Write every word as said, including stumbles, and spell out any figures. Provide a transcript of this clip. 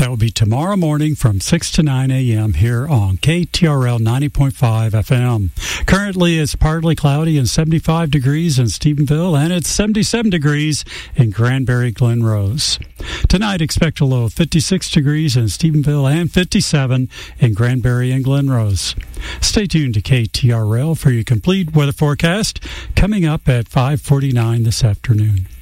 That will be tomorrow morning from six to nine a.m. here on K T R L ninety point five F M. Currently, it's partly cloudy and seventy-five degrees in Stephenville, and it's seventy-seven degrees in Granbury Glen Rose. Tonight, expect a low of fifty-six degrees in Stephenville and fifty-seven in Granbury and Glen Rose. Stay tuned to K T R L for your complete weather forecast coming up at five forty-nine this afternoon.